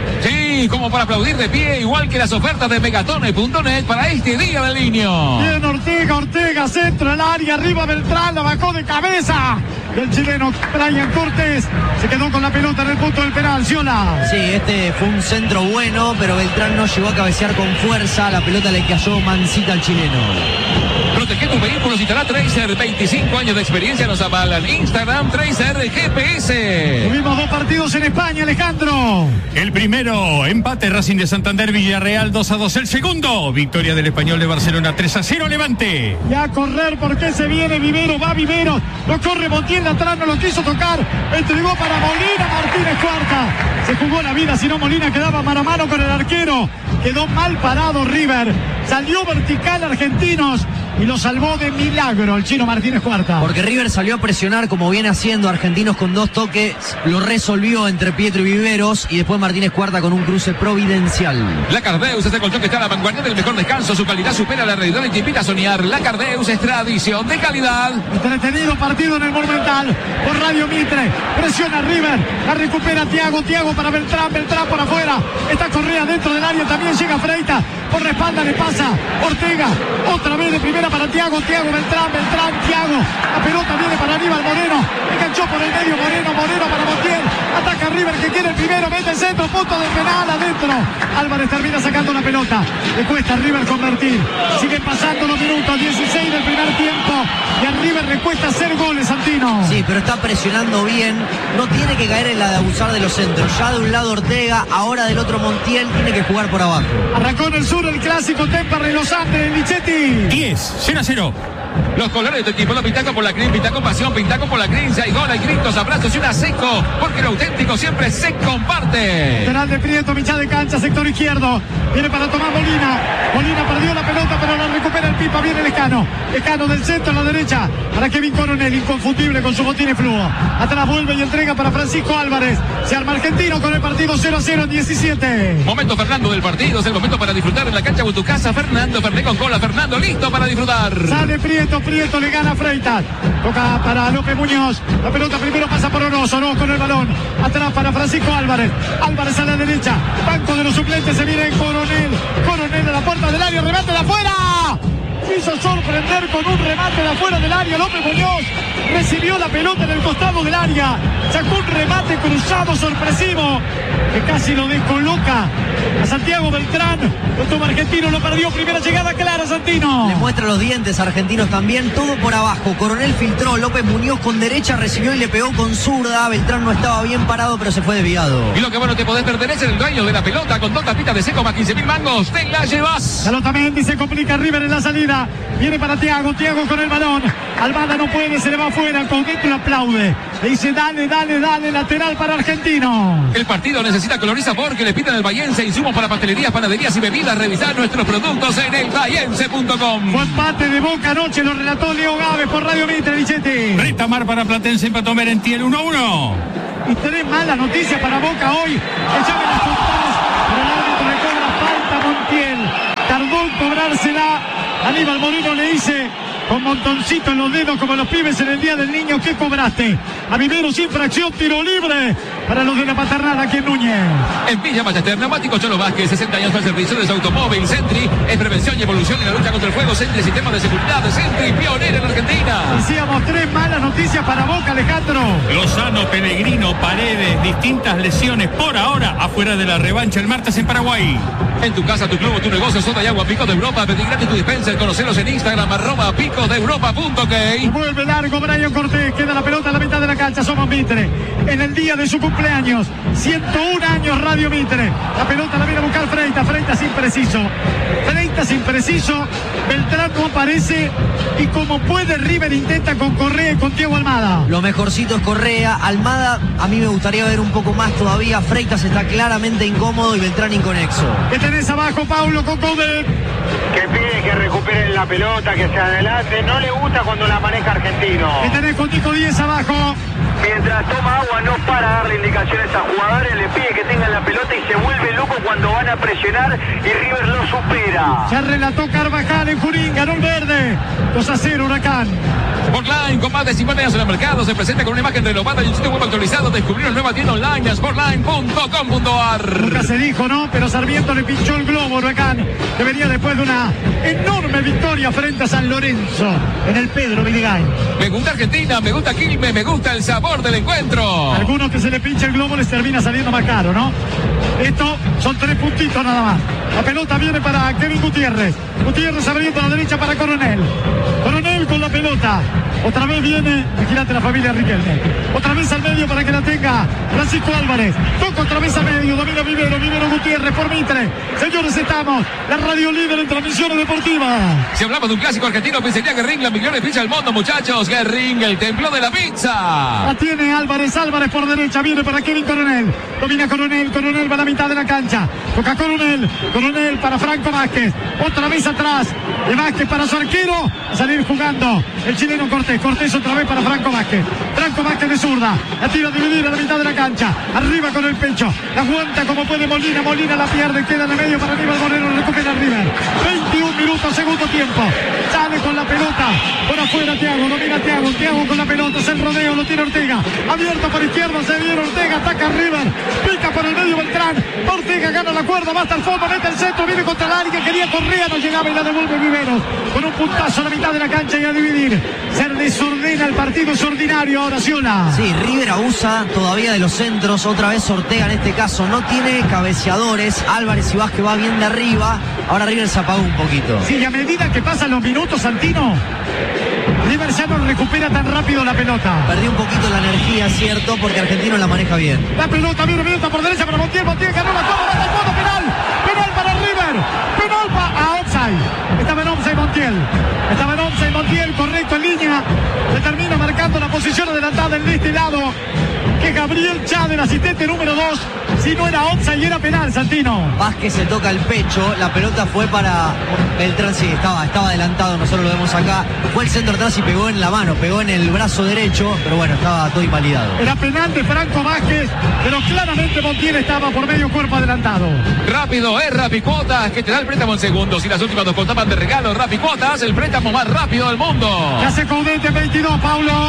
Sí, como para aplaudir de pie, igual que las ofertas de Megatone punto net para este día del niño. Bien Ortega, Ortega, centro al área, arriba Beltrán, la bajó de cabeza. El chileno Brian Cortés se quedó con la pelota en el punto del penal. Ciola. Sí, este fue un centro bueno, pero Beltrán no llegó a cabecear con fuerza. La pelota le cayó mansita al chileno. Protege tu vehículo si te da Tracer. veinticinco años de experiencia nos avalan. Instagram Tracer G P S. Tuvimos dos partidos en España, Alejandro. El primero, empate Racing de Santander, Villarreal dos a dos. El segundo, victoria del Español de Barcelona tres a cero, Levante. Y a correr porque se viene Vivero, va Vivero. Lo corre Montiel atrás, no lo quiso tocar. Entregó para Molina, Martínez Cuarta. Se jugó la vida, si no Molina quedaba mano a mano con el arquero. Quedó mal parado River. Salió vertical Argentinos y lo salvó de milagro el chino Martínez Cuarta. Porque River salió a presionar como viene haciendo Argentinos con dos toques, lo resolvió entre Pietro y Viveros y después Martínez Cuarta con un cruce providencial. La Cardeus es el colchón que está a la vanguardia del mejor descanso, su calidad supera la realidad y te invita a soñar. La Cardeus es tradición de calidad. Entretenido partido en el Monumental por Radio Mitre. Presiona River, la recupera Thiago, Thiago para Beltrán, Beltrán por afuera. Está Correa dentro del área, también llega Freitas. Por la espalda le pasa Ortega, otra vez de primera para Thiago, Thiago, Beltrán, Beltrán, Thiago. La pelota viene para Aníbal Moreno, enganchó por el medio Moreno, Moreno para Montiel. Ataca River que quiere el primero, mete el centro, punto de penal adentro. Álvarez termina sacando la pelota. Le cuesta a River convertir. Siguen pasando los minutos, dieciséis del primer tiempo. Y a River le cuesta hacer goles, Santino. Sí, pero está presionando bien. No tiene que caer en la de abusar de los centros. Ya de un lado Ortega, ahora del otro Montiel, tiene que jugar por abajo. Arrancó en el sur el clásico Temperley Los Andes, Lichetti. diez, cero a cero. Los colores de tu equipo, lo pintaco por la Green, pintaco pasión, pintaco por la Green. Si hay gol, hay gritos, abrazos y una seco, porque lo auténtico siempre se comparte. Penal de Prieto, mitad de cancha, sector izquierdo. Viene para Tomás Molina. Molina perdió la pelota, pero la recupera el Pipa. Viene Lescano. Lescano del centro a la derecha para Kevin Coronel, inconfundible con su botines fluo. Atrás vuelve y entrega para Francisco Álvarez. Se arma Argentino con el partido cero a cero en diecisiete. Momento Fernando del partido, es el momento para disfrutar en la cancha de tu casa. Fernando, Ferné con cola, Fernando listo para disfrutar. Sale Prieto. Prieto le gana a Freitas. Toca para López Muñoz. La pelota primero pasa por Orozo. No con el balón. Atrás para Francisco Álvarez. Álvarez a la derecha. Banco de los suplentes. Se viene Coronel. Coronel a la puerta del área. Remate de afuera. Quiso sorprender con un remate de afuera del área. López Muñoz recibió la pelota en el costado del área. Sacó un remate cruzado sorpresivo. que casi lo descoloca a Santiago Beltrán. Lo toma Argentino, lo perdió. Primera llegada clara, Santino. Le muestra los dientes a Argentinos también, todo por abajo. Coronel filtró, López Muñoz con derecha recibió y le pegó con zurda. Beltrán no estaba bien parado, pero se fue desviado. Y lo que bueno te podés perder es el dueño de la pelota con dos tapitas de seco más quince mil mangos. Te la llevas. Pelota Mendy, se complica River en la salida. Viene para Thiago, Thiago con el balón. Almada no puede, se le va afuera. El Coudet lo aplaude. Le dice dale, dale, dale, lateral para Argentino. El partido necesita coloriza porque le pitan el Bahiense, insumos para pastelerías, panaderías y bebidas. Revisar nuestros productos en el bahiense punto com. Fue empate de Boca anoche, lo relató Leo Gávez por Radio Mitre, Lichetti. Retamar para Platense, empató Merentiel uno a uno. Y tenés malas noticias para Boca hoy. Que llamen las contadas, pero el árbitro le cobra falta a Montiel. Tardó en cobrársela. Aníbal Moreno le dice con montoncito en los dedos como los pibes en el Día del Niño. ¿Qué cobraste? A Viveros, infracción, tiro libre para los de la Paternal aquí en Núñez. En Villa Ballester, Neumático Cholo Vázquez, sesenta años al servicio de su automóvil. Sentry es prevención y evolución en la lucha contra el fuego. Sentry, sistema de seguridad de Sentry, pionero en Argentina. Decíamos tres malas noticias para Boca, Alejandro. Lozano, Pellegrino, Paredes, distintas lesiones por ahora afuera de la revancha el martes en Paraguay. En tu casa, tu club, tu negocio, soda y agua, Pico de Europa. Pedí gratis tu dispenser. Conocelos en Instagram, arroba pico de europa punto ok. Vuelve largo Brian Cortés. Queda la pelota a la mitad de la cancha. Somos Mitre. En el día de su cumpleaños. ciento uno años Radio Mitre. La pelota la viene a buscar Freitas. Freitas impreciso. Freitas impreciso. Beltrán no aparece. Y como puede, River intenta con Correa y con Thiago Almada. Lo mejorcito es Correa. Almada, a mí me gustaría ver un poco más todavía. Freitas está claramente incómodo y Beltrán inconexo. ¿Qué tenés abajo, Paulo, con Coudet? Que pide que recuperen la pelota, que se adelante. No le gusta cuando la maneja Argentino. ¿Qué tenés con Tico Díez abajo? Mientras toma agua no para darle indicaciones a jugadores, le pide que tengan la pelota y se vuelve loco cuando van a presionar y River lo supera. Ya relató Carvajal en Junín, ganó el verde. dos a cero Huracán. Sportline, con más de cincuenta años en el mercado, se presenta con una imagen renovada y un sitio web actualizado. Descubrir una nueva tienda online, sportline punto com punto ar. Nunca se dijo, ¿no? Pero Sarmiento le pinchó el globo a Huracán, que venía después de una enorme victoria frente a San Lorenzo en el Pedro Viligay. Me gusta Argentina, me gusta Quilmes, me gusta el sabor del encuentro. Algunos que se le pincha el globo les termina saliendo más caro, ¿no? Esto son tres puntitos nada más. La pelota viene para Kevin Gutiérrez. Gutiérrez abriendo a la derecha para Coronel. Coronel con la pelota. Otra vez viene, vigilante la familia Riquelme. Otra vez al medio para que la tenga Francisco Álvarez. Toca otra vez al medio, domina Vivero, Vivero Gutiérrez por Mitre. Señores, estamos, la radio líder en transmisiones deportivas. Si hablamos de un clásico argentino, pensaría Guerrín, la mejor pizza del mundo, muchachos. Guerrín, el templo de la pizza. La tiene Álvarez, Álvarez por derecha, viene para Kevin Coronel. Domina Coronel, Coronel va a la mitad de la cancha. Toca Coronel, Coronel para Franco Vázquez. Otra vez atrás, de Vázquez para su arquero. A salir jugando el chileno Cortés. Cortés otra vez para Franco Vázquez. Franco Vázquez de zurda. La tira a dividir a la mitad de la cancha. Arriba con el pecho. La aguanta como puede Molina. Molina la pierde. Queda en el medio para Aníbal Moreno. Recupera River. veintiún minutos, segundo tiempo. Sale con la pelota. Por afuera Thiago. Domina Thiago. Thiago con la pelota. Es el rodeo. Lo tiene Ortega. Abierto por izquierda. Se viene Ortega. Ataca River. Pica por el medio Beltrán. Ortega gana la cuerda. Va hasta el fondo. Mete el centro. Viene contra el área. Quería Correa. No llegaba y la devuelve Viveros. Con un puntazo a la mitad de la cancha y a dividir. Se desordena el partido. Es ordinario ahora, Ciola. Sí, River abusa todavía de los centros. Otra vez Ortega en este caso. No tiene cabeceadores. Álvarez y Vázquez va bien de arriba. Ahora River se apagó un poquito. Sí, y a medida que pasan los minutos, Santino, River ya no recupera tan rápido la pelota. Perdió un poquito la energía, cierto, porque Argentino la maneja bien. La pelota viene abierta por derecha para Montiel. Montiel ganó la toma, va al fondo, penal. Penal para River. Penal para a offside. Estaba en offside Montiel. Estaba en offside Montiel, correcto en línea. Le termina marcando la posición adelantada en este lado. Que Gabriel Chad, el asistente número dos, si no era offside y era penal, Santino. Vázquez se toca el pecho, la pelota fue para Beltrán, sí, estaba, estaba adelantado, nosotros lo vemos acá. Fue el centro atrás y pegó en la mano, pegó en el brazo derecho, pero bueno, estaba todo invalidado. Era penal de Franco Vázquez, pero claramente Montiel estaba por medio cuerpo adelantado. Rápido, es Rapicuotas, que te da el préstamo en segundos. Y las últimas dos contaban de regalo. Rapicuotas, el préstamo más rápido del mundo. Ya se Coudet veintidós, Paulo.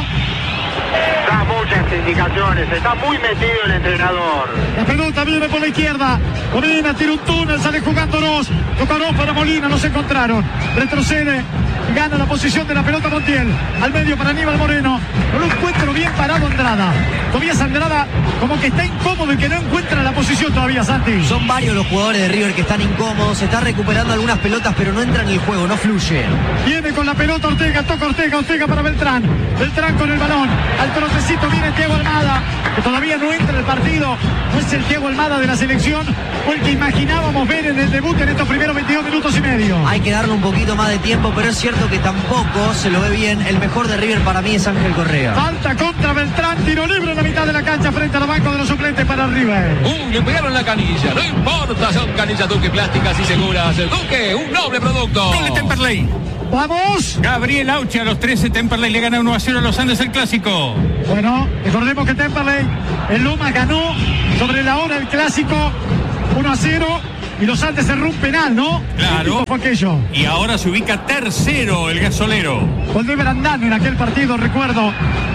Da muchas indicaciones, está muy metido el entrenador. La pelota viene por la izquierda. Molina tira un túnel, sale jugando Oroz. Toca Oroz para Molina, no se encontraron. Retrocede Gana la posición de la pelota Montiel. Al medio para Aníbal Moreno. No lo encuentro bien parado Andrada. Tobias Andrada como que está incómodo y que no encuentra la posición todavía, Santi. Son varios los jugadores de River que están incómodos. Se está recuperando algunas pelotas, pero no entra en el juego, no fluye. Viene con la pelota Ortega, toca Ortega, Ortega para Beltrán. Beltrán con el balón. Al trotecito viene Thiago Almada, que todavía no entra en el partido. No es el Thiago Almada de la selección, o el que imaginábamos ver en el debut en estos primeros veintidós minutos y medio. Hay que darle un poquito más de tiempo, pero es cierto que tampoco se lo ve bien. El mejor de River para mí es Ángel Correa. Falta contra Beltrán, tiro libre en la mitad de la cancha frente a los bancos de los suplentes para River. Uh, le pegaron la canilla, no importa, son canillas Duque plásticas y seguras. Duque, un noble producto. Gol de Temperley. ¡Vamos! Gabriel Auche a los trece, Temperley le gana uno a cero a los Andes el clásico. Bueno, recordemos que Temperley, el Loma ganó sobre la hora el clásico uno a cero y los Andes cerró un penal, ¿no? Claro. Fue aquello. Y ahora se ubica tercero el gasolero. Gol de Brandán en aquel partido, recuerdo.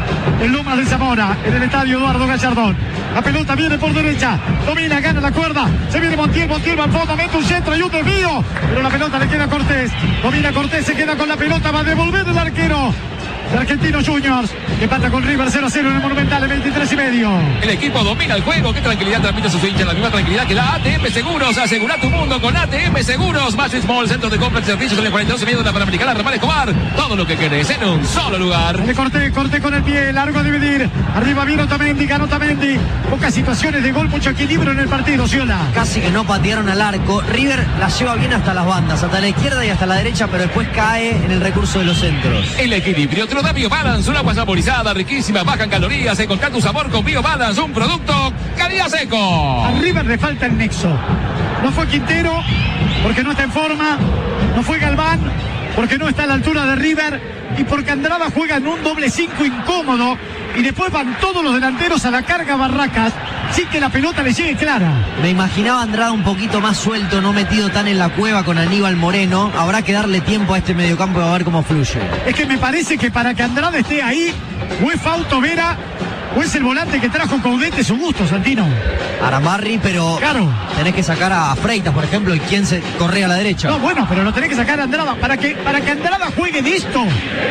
El Lomas de Zamora, en el estadio Eduardo Gallardón. La pelota viene por derecha, domina, gana la cuerda, se viene Montiel, Montiel va al fondo, mete un centro y un desvío, pero la pelota le queda a Cortés, domina Cortés, se queda con la pelota, va a devolver el arquero de Argentinos Juniors, que empata con River cero a cero en el Monumental en veintitrés y medio. El equipo domina el juego, qué tranquilidad transmite a sus hinchas, la misma tranquilidad que da A T M Seguros. Asegura tu mundo con A T M Seguros. Matrix Mall, centro de compra y servicios en el cuarenta y dos y medio de la Panamericana Ramal Escobar. Todo lo que querés en un solo lugar. Le corté, corté con el pie, largo a dividir. Arriba vino Otamendi, ganó Otamendi. Pocas situaciones de gol, mucho equilibrio en el partido, Ciola. Casi que no patearon al arco. River la lleva bien hasta las bandas, hasta la izquierda y hasta la derecha, pero después cae en el recurso de los centros. El equilibrio, te lo da BioBalance, una agua saborizada, riquísima, baja en calorías. Encontrar tu sabor con BioBalance, un producto calidad seco. A River le falta el nexo. No fue Quintero, porque no está en forma. No fue Galván, porque no está a la altura de River. Y porque Andrada juega en un doble cinco incómodo. Y después van todos los delanteros a la carga Barracas, sin que la pelota le llegue clara. Me imaginaba Andrada un poquito más suelto, no metido tan en la cueva con Aníbal Moreno. Habrá que darle tiempo a este mediocampo y a ver cómo fluye. Es que me parece que para que Andrada esté ahí, o es Fausto Vera, o es el volante que trajo Caudete, su gusto, Santino. Arambarri, pero claro, tenés que sacar a Freitas, por ejemplo, y quién se corre a la derecha. No, bueno, pero lo tenés que sacar a Andrada. Para que, para que Andrada juegue de esto.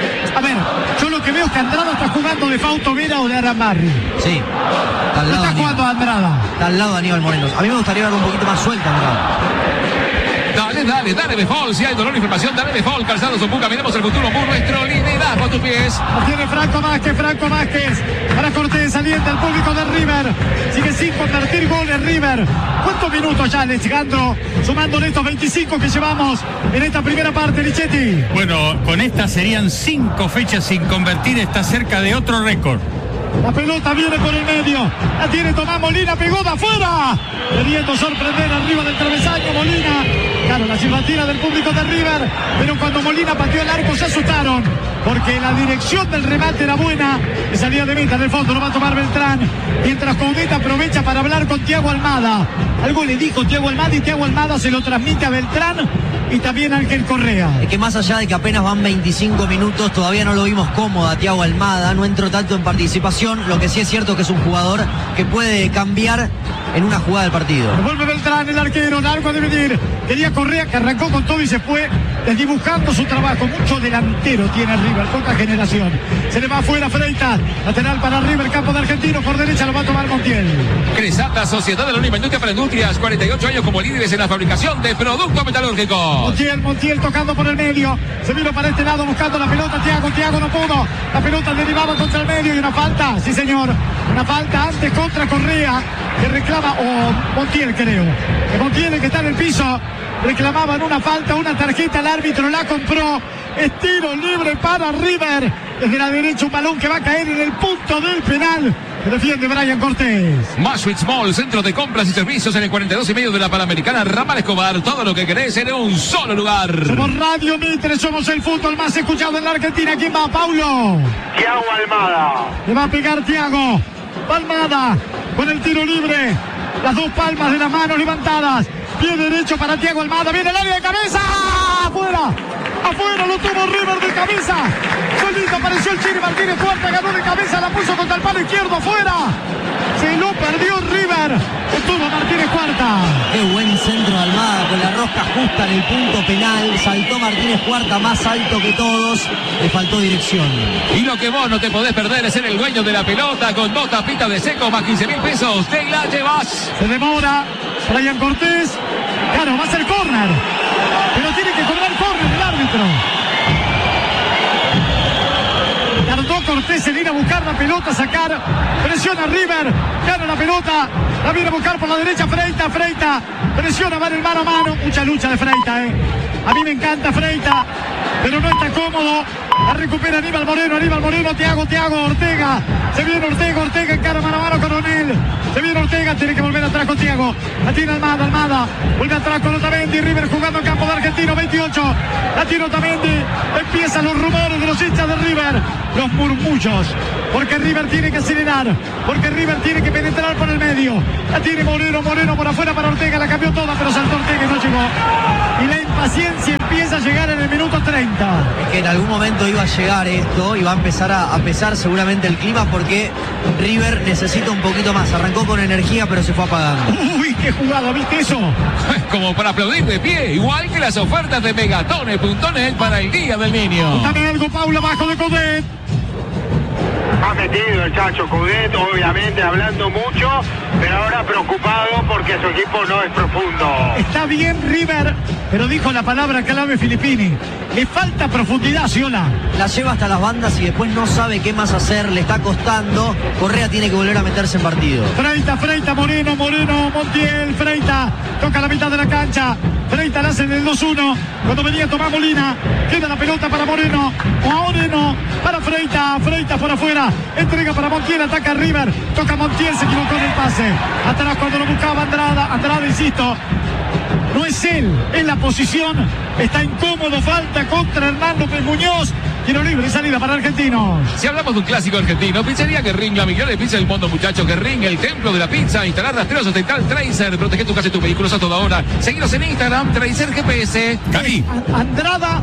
A ver, yo lo que veo es que Andrada está jugando de Fausto Vera o de Arambarri. Sí. Está, al no lado está jugando a Andrada. Está al lado de Aníbal Moreno. A mí me gustaría verlo un poquito más suelto, Andrada. Dale, dale, dale Befol, si hay dolor o inflamación, dale Befol, calzado Zumbu, caminemos el futuro por nuestro liderazgo a tus pies. Tiene Franco Vázquez, Franco Vázquez, para Cortés, alienta al público de River, sigue sin convertir goles River. ¿Cuántos minutos ya, Alejandro, sumando en estos veinticinco que llevamos en esta primera parte, Lichetti? Bueno, con esta serían cinco fechas sin convertir, está cerca de otro récord. La pelota viene por el medio, la tiene Tomás Molina, pegó de afuera, queriendo sorprender arriba del travesaño Molina. Claro, la silbatina del público de River, pero cuando Molina pateó el arco se asustaron, porque la dirección del remate era buena, que salía de meta, en el fondo lo va a tomar Beltrán, mientras Caudete aprovecha para hablar con Thiago Almada. Algo le dijo Thiago Almada y Thiago Almada se lo transmite a Beltrán y también a Ángel Correa. Es que más allá de que apenas van veinticinco minutos, todavía no lo vimos cómodo a Thiago Almada, no entró tanto en participación, lo que sí es cierto que es un jugador que puede cambiar en una jugada del partido. Vuelve Beltrán, el arquero, largo a dividir. Quería Correa, que arrancó con todo y se fue desdibujando su trabajo. Mucho delantero tiene River, poca generación. Se le va afuera Freitas, lateral para River, campo de Argentino, por derecha lo va a tomar Montiel. Cresata, Sociedad de la Unima Industria para Industrias, cuarenta y ocho años como líderes en la fabricación de productos metalúrgicos. Montiel, Montiel tocando por el medio, se vino para este lado buscando la pelota, Thiago, Thiago no pudo, la pelota derivaba contra el medio y una falta, sí señor, una falta antes contra Correa, que reclama, o Montiel creo, que Montiel el que está en el piso, reclamaban una falta, una tarjeta, el árbitro la compró, estilo libre para River, desde la derecha un balón que va a caer en el punto del penal, que defiende Brian Cortés. Maswitz Mall, centro de compras y servicios en el cuarenta y dos y medio de la Panamericana Ramal Escobar, todo lo que querés en un solo lugar. Somos Radio Mitre, somos el fútbol más escuchado en la Argentina. ¿Quién va, Paulo? Thiago Almada. Le va a pegar Thiago. Almada con el tiro libre. Las dos palmas de las manos levantadas. Pie derecho para Thiago Almada. Viene el área de cabeza. ¡Afuera! ¡Afuera! Lo tuvo River de cabeza. Solito apareció el Chiri Martínez. Fuerte, ganó de cabeza. La puso contra el palo izquierdo. ¡Fuera! Se lo perdió River. Estuvo Martínez cuarta. Qué buen centro de Almada con la rosca justa en el punto penal. saltó Martínez Cuarta más alto que todos, le faltó dirección. Y lo que vos no te podés perder es ser el dueño de la pelota con dos tapitas de seco más quince mil pesos. Te la llevas. Se demora Brian Cortés. Claro, va a ser córner. Pero tiene que cobrar córner el árbitro. Tardó Cortés en ir a buscar la pelota, sacar. Presiona River. Gana la pelota. La viene a buscar por la derecha Freita. Freita. Presiona, va en el mano a mano. Mucha lucha de Freita, eh. A mí me encanta Freita, pero no está cómodo. La recupera Aníbal Moreno, Aníbal Moreno, Thiago, Thiago, Ortega. Se viene Ortega, Ortega en cara mano a mano con O'Neill. Se viene Ortega, tiene que volver atrás con Thiago. La tiene Almada, Almada. Vuelve atrás con Otamendi. River jugando en campo de Argentino, veintiocho. La tiene Otamendi. Empiezan los rumores de los hinchas de River. Los murmullos. Porque River tiene que acelerar. Porque River tiene que penetrar por el medio. La tiene Moreno, Moreno por afuera para Ortega. La cambió toda, pero saltó Ortega y no llegó. Y la impaciencia empieza a llegar en el minuto treinta. Es que en algún momento iba a llegar esto y va a empezar a, a pesar seguramente el clima porque River necesita un poquito más. Arrancó con energía pero se fue apagando. Uy, qué jugada, ¿viste eso? Como para aplaudir de pie, igual que las ofertas de Megatone punto net para el Día del Niño. Dame algo, Paula, abajo de Codet. Ha metido el Chacho Coudet, obviamente hablando mucho, pero ahora preocupado porque su equipo no es profundo. Está bien River, pero dijo la palabra clave Filippini. Le falta profundidad, Ciola. La lleva hasta las bandas y después no sabe qué más hacer, le está costando. Correa tiene que volver a meterse en partido. Freita, Freita, Moreno, Moreno, Montiel, Freita. Toca la mitad de la cancha. Freita la hace del dos uno. Cuando venía Tomás Molina. Queda la pelota para Moreno. Moreno para Freita. Freita por afuera. Entrega para Montiel. Ataca River. Toca Montiel. Se equivocó en el pase. Atrás cuando lo buscaba Andrada. Andrada, insisto. No es él. Es la posición. Está incómodo. Falta contra Hernán López Muñoz. Tiro libre y salida para Argentinos. Si hablamos de un clásico argentino, Pizzería Guerrín, la mejor de pizza del mundo, muchachos. Guerrín, el templo de la pizza. Instalar rastreros Dental Tracer. Protege tu casa y tus vehículos a toda hora. Seguinos en Instagram, Tracer G P S. Gaby. Andrada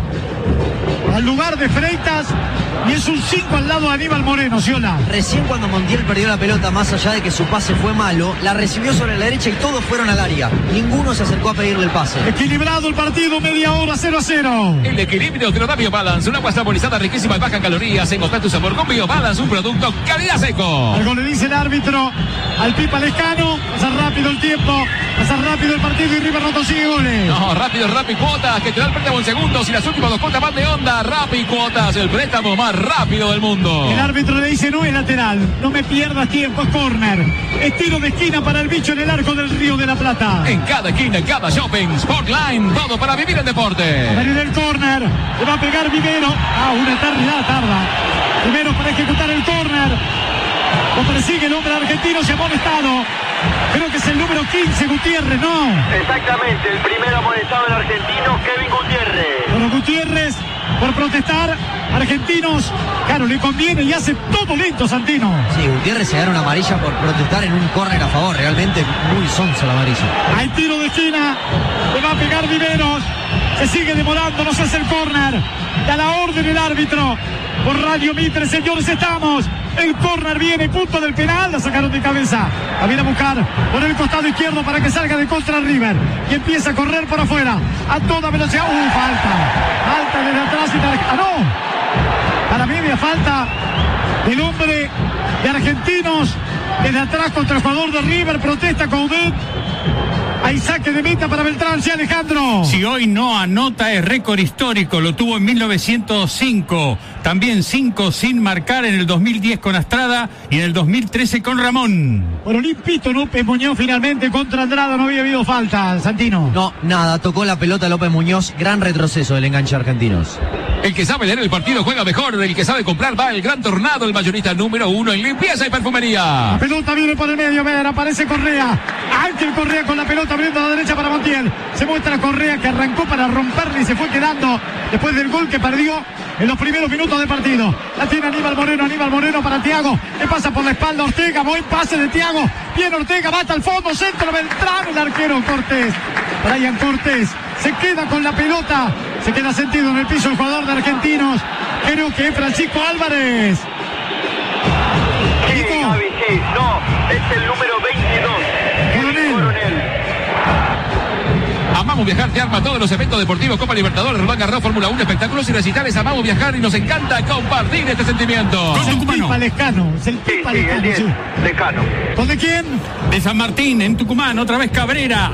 al lugar de Freitas y es un cinco al lado de Aníbal Moreno, Ciola. Recién cuando Montiel perdió la pelota, más allá de que su pase fue malo, la recibió sobre la derecha y todos fueron al área. Ninguno se acercó a pedirle el pase. Equilibrado el partido, media hora, cero a cero. El equilibrio te lo da BioBalance, una agua saborizada riquísima y baja en calorías. Encontrar tu sabor con BioBalance, un producto calidad seco. Algo le dice el árbitro al Pipa Lescano. Pasa rápido el tiempo, pasa rápido el partido y River no consigue goles. No, rápido, rápido, cuotas, que te da el préstamo en segundos y las últimas dos cuotas van de onda. Rápido, cuotas, el préstamo más rápido del mundo. El árbitro le dice no es lateral, no me pierdas tiempo, es córner. Es tiro de esquina para el bicho en el arco del Río de la Plata. En cada esquina, en cada shopping, Sportline, todo para vivir el deporte. Venir el córner, le va a pegar Vivero. Ah, una eternidad tarda. Primero para ejecutar el córner. Lo persigue el hombre argentino, se ha amonestado. Creo que es el número quince, Gutiérrez, ¿no? Exactamente, el primero amonestado el argentino, Kevin Gutiérrez. Bueno, Gutiérrez, por protestar, Argentinos, claro, le conviene y hace todo lento Santino. Sí, Gutiérrez se gana una amarilla por protestar en un córner a favor, realmente muy sonsa la amarilla. Hay tiro de esquina, le va a pegar Viveros, se sigue demorando, no se hace el córner. Da la orden el árbitro, por Radio Mitre, señores, estamos. El córner viene, punto del penal, la sacaron de cabeza. La viene a buscar por el costado izquierdo para que salga de contra River. Y empieza a correr por afuera, a toda velocidad. ¡Uh, falta! Falta desde atrás y tarjeta. ¡Ah, no! Para media falta del hombre de Argentinos. Desde atrás contra el jugador de River, protesta Coudet. Hay saque de meta para Beltrán, sí, Alejandro. Si hoy no anota es récord histórico, lo tuvo en mil novecientos cinco, también cinco sin marcar en el dos mil diez con Astrada y en el dos mil trece con Ramón. Bueno, limpito López Muñoz finalmente contra Andrada, no había habido falta, Santino. No, nada, tocó la pelota López Muñoz, gran retroceso del enganche Argentinos. El que sabe leer el partido juega mejor, el que sabe comprar va el Gran Tornado, el mayorista número uno en limpieza y perfumería. La pelota viene por el medio, ver, aparece Correa. Ángel Correa con la pelota abriendo a la derecha para Montiel. Se muestra Correa que arrancó para romperle y se fue quedando después del gol que perdió en los primeros minutos de partido. La tiene Aníbal Moreno, Aníbal Moreno para Thiago. Le pasa por la espalda a Ortega, buen pase de Thiago. Bien Ortega, va hasta el fondo, centro, Beltrán, el arquero Cortés. Brian Cortés se queda con la pelota. Se queda sentido en el piso el jugador de Argentinos. Creo que es Francisco Álvarez. Sí, Gaby, sí, no, es el número veintidós. Coronel. Coronel. Amamos Amamos Viajar te arma todos los eventos deportivos, Copa Libertadores, Roland Garros, Fórmula uno, espectáculos y recitales. Amamos Viajar y nos encanta compartir este sentimiento. Es el Pipa Lescano, es el Sí, Pipa sí, el Lescano, diez, sí. Lescano. ¿Con de quién? De San Martín, en Tucumán, otra vez Cabrera.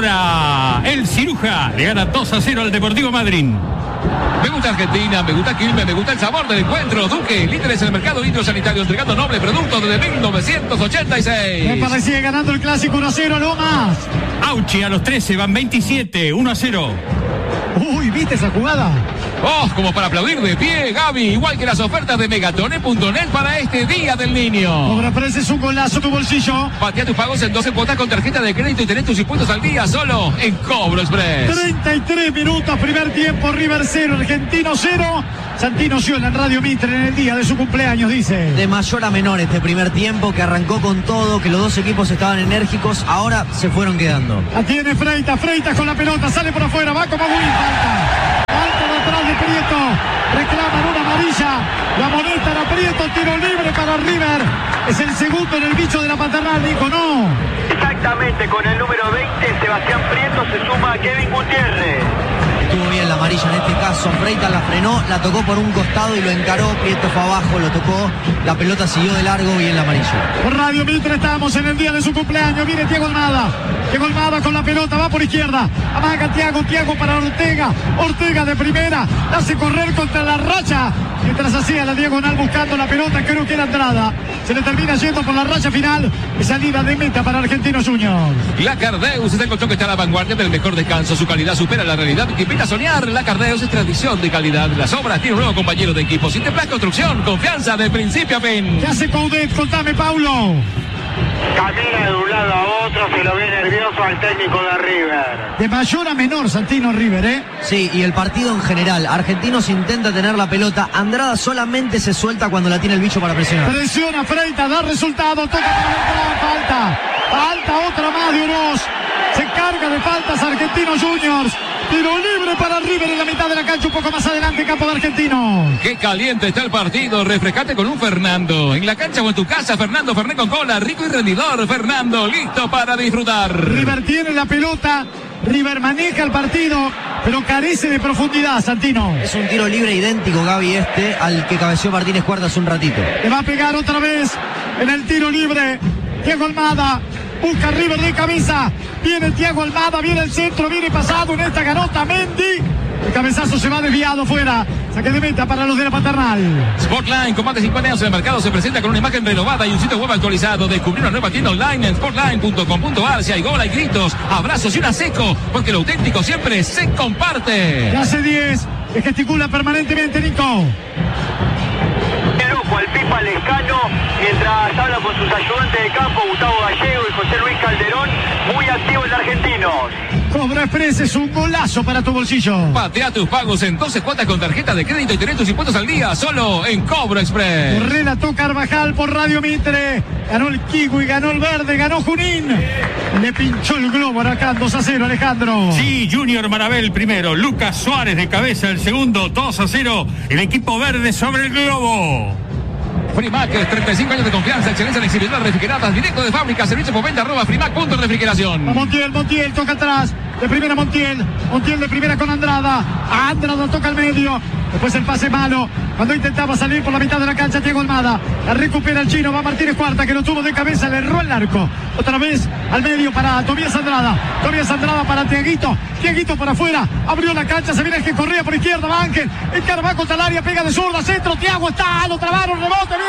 Ahora el Ciruja le gana dos a cero al Deportivo Madryn. Me gusta Argentina, me gusta Quilmes, me gusta el sabor del encuentro. Duque, líderes en el mercado indio sanitario, entregando nobles productos desde mil novecientos ochenta y seis. Me parecía ganando el clásico uno a cero, Lomas. Auchi a los trece, van veintisiete, uno a cero. Uy, ¿viste esa jugada? Oh, como para aplaudir de pie, Gaby, igual que las ofertas de megatone punto net para este Día del Niño. Cobra Preces, un golazo tu bolsillo. Patea tus pagos en doce cuotas con tarjeta de crédito y tenés tus impuestos al día solo en Cobro Express. treinta y tres minutos, primer tiempo, River cero, Argentino cero. Santino Ciola en Radio Mitre en el día de su cumpleaños, dice. De mayor a menor este primer tiempo, que arrancó con todo, que los dos equipos estaban enérgicos, ahora se fueron quedando. La tiene Freitas, Freitas con la pelota, sale por afuera, va como Agüín, falta. Falta de atrás de Prieto, reclaman una amarilla, la moneta era Prieto, tiro libre para River. Es el segundo en el bicho de la paternal, dijo no. Exactamente, con el número veinte, Sebastián Prieto se suma a Kevin Gutiérrez. Estuvo bien la amarilla en este caso, Freitas la frenó, la tocó por un costado y lo encaró, Prieto fue abajo, lo tocó, la pelota siguió de largo, bien la amarilla. Por Radio Mitre estamos en el día de su cumpleaños, viene Thiago Almada. Thiago Almada con la pelota, va por izquierda, amaga Thiago, Thiago para Ortega, Ortega de primera, la hace correr contra la racha, mientras hacía la diagonal buscando la pelota, creo que era Andrada, se le termina yendo por la racha final, y salida de meta para Argentinos Juniors. La Cardeus es el colchón que está a la vanguardia del mejor descanso, su calidad supera la realidad y te invita a soñar. La Cardeus es tradición de calidad, las obras tiene un nuevo compañero de equipo, Sinteplas Construcción, confianza de principio a fin. ¿Qué hace Coudet? Contame, Paulo. Camina de un lado a otro, se lo ve nervioso al técnico de River. De mayor a menor, Santino River, ¿eh? Sí, y el partido en general, Argentinos intenta tener la pelota, Andrada solamente se suelta cuando la tiene el bicho para presionar. Presiona Freitas, da resultado, toca para entrar, falta. Falta otra más de Oroz. Se carga de faltas Argentinos Juniors. Tiro libre para River en la mitad de la cancha, un poco más adelante, campo de Argentino. Qué caliente está el partido, refrescate con un Fernando. En la cancha o en tu casa, Fernando Fernet con cola, rico y rendidor. Fernando, listo para disfrutar. River tiene la pelota, River maneja el partido, pero carece de profundidad, Santino. Es un tiro libre idéntico, Gaby, este, al que cabeció Martínez Cuarta hace un ratito. Le va a pegar otra vez en el tiro libre Thiago Almada. Busca River de cabeza. Viene Thiago Almada, viene el centro, viene pasado en esta ganota Mendy. El cabezazo se va desviado fuera. Saque de meta para los de la paternal. Sportline, con más de cincuenta años en el mercado, se presenta con una imagen renovada y un sitio web actualizado. Descubrir una nueva tienda online en sportline punto com punto ar. Si hay gol, hay gritos, abrazos y una seco, porque lo auténtico siempre se comparte. Hace diez, que gesticula permanentemente Nico. Loco al Pipa Lescano, mientras habla con sus ayudantes de campo, Gustavo Gallego y José Luis Calderón, muy activos en Argentinos. Cobra Express, es un golazo para tu bolsillo. Patea tus pagos en doce cuotas con tarjeta de crédito y tenés tus impuestos al día solo en Cobro Express. Relató Carvajal por Radio Mitre. Ganó el Kiwi, ganó el Verde, ganó Junín. Le pinchó el globo acá, dos a cero, Alejandro. Sí, Junior Marabel primero, Lucas Suárez de cabeza el segundo, dos a cero, el equipo verde sobre el globo. Frimac, treinta y cinco años de confianza, excelencia en exhibición refrigeradas, directo de fábrica, servicio por venta, arroba frimac punto refrigeración. A Montiel, Montiel, toca atrás, de primera Montiel, Montiel de primera con Andrada, Andrada toca al medio, después el pase malo, cuando intentaba salir por la mitad de la cancha Thiago Almada, la recupera el chino, va Martínez Cuarta, que lo tuvo de cabeza, le erró el arco, otra vez al medio para Tobias Andrada, Tobias Andrada para Tiaguito, Tiaguito para afuera, abrió la cancha, se viene el que corría por izquierda, va Ángel, el cara va contra el área, pega de zurda, centro, Tiago está, lo trabaron, rebote,